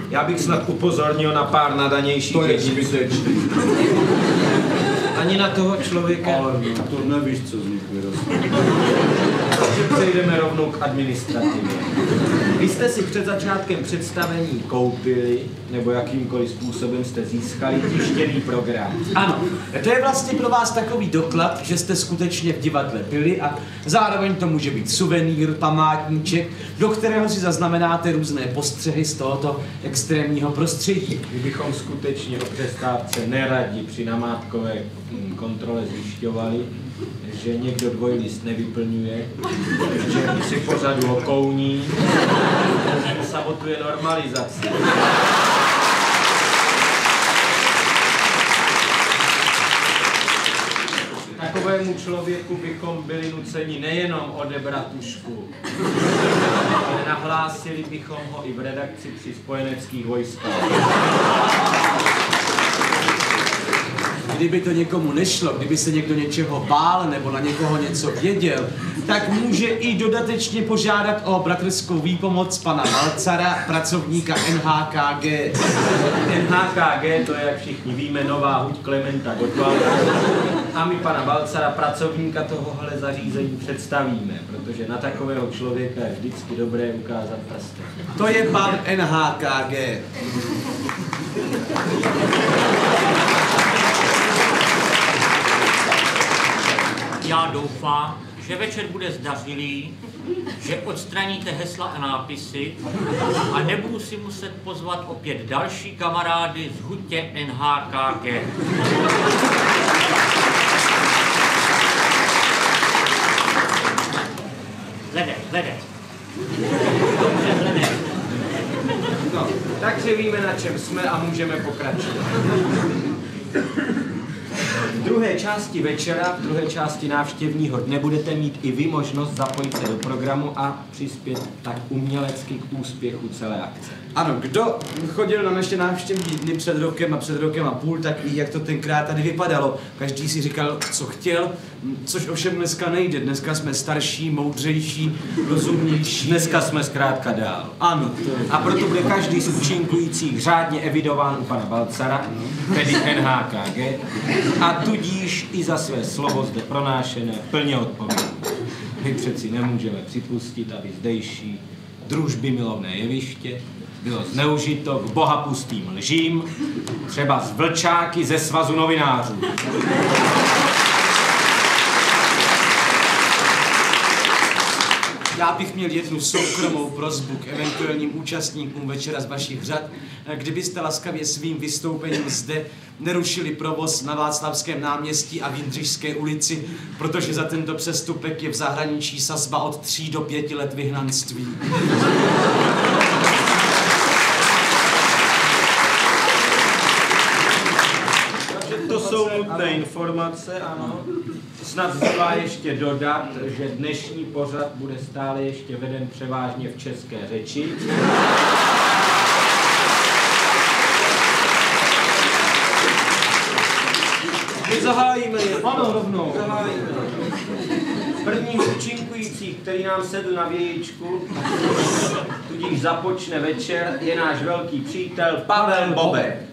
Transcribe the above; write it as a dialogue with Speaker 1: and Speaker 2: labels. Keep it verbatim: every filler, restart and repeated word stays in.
Speaker 1: Já bych snad upozornil na pár nadanějších.
Speaker 2: To je zbytečný.
Speaker 1: Ani na toho člověka.
Speaker 2: Ale no, to nevíš, co z nich vyroste.
Speaker 1: Takže přejdeme rovnou k administrativě. Vy jste si před začátkem představení koupili, nebo jakýmkoliv způsobem jste získali tištěný program.
Speaker 3: Ano, to je vlastně pro vás takový doklad, že jste skutečně v divadle byli a zároveň to může být suvenýr, památníček, do kterého si zaznamenáte různé postřehy z tohoto extrémního prostředí.
Speaker 1: Kdybychom skutečně o přestávce neradi při namátkové kontrole zjišťovali, že někdo dvojlist nevyplňuje, že při pořadu okouní, že sabotuje normalizaci. Takovému člověku bychom byli nuceni nejenom odebrat tušku, ale nahlásili bychom ho i v redakci při spojeneckých vojskách.
Speaker 3: Kdyby to někomu nešlo, kdyby se někdo něčeho bál nebo na někoho něco věděl, tak může i dodatečně požádat o bratrskou výpomoc pana Balcara, pracovníka N H K G.
Speaker 1: N H K G, to je, jak všichni víme, nová huť Klementa Gottwalda. A my pana Balcara, pracovníka tohohle zařízení, představíme, protože na takového člověka je vždycky dobré ukázat prstem.
Speaker 3: To je pan N H K G.
Speaker 4: Já doufám, že večer bude zdařilý, že odstraníte hesla a nápisy a nebudu si muset pozvat opět další kamarády z hutě N H K G. Hledej, hledej. Dobře, hledej.
Speaker 1: No, takže víme, na čem jsme a můžeme pokračovat. V druhé části večera, v druhé části návštěvního dne budete mít i vy možnost zapojit se do programu a přispět tak umělecky k úspěchu celé akce.
Speaker 3: Ano, kdo chodil na naše návštěvní dny před rokem a před rokem a půl, tak ví, jak to tenkrát tady vypadalo. Každý si říkal, co chtěl, což ovšem dneska nejde. Dneska jsme starší, moudřejší, rozumnější.
Speaker 1: Dneska jsme zkrátka dál.
Speaker 3: Ano, to je.
Speaker 1: A proto bude každý z účinkujících řádně evidován u pana Balcara, tedy N H K G, a tudíž i za své slovo zde pronášené plně odpovědí. My přeci nemůžeme připustit, aby zdejší družby milovné jeviště bylo zneužito k bohapustým lžím, třeba z vlčáky ze svazu novinářů.
Speaker 3: Já bych měl jednu soukromou prosbu k eventuálním účastníkům večera z vašich řad, kdybyste laskavě svým vystoupením zde nerušili provoz na Václavském náměstí a v Jindřišské ulici, protože za tento přestupek je v zahraničí sazba od tří do pěti let vyhnanství.
Speaker 1: Takže to jsou nutné informace, ano. Snad zbývá ještě dodat, že dnešní pořad bude stále ještě veden převážně v české řeči. My zahájíme je. Ano, rovnou. Zahájíme. První účinkující, který nám sedl na vějičku, tudíž započne večer, je náš velký přítel Pavel Bobek.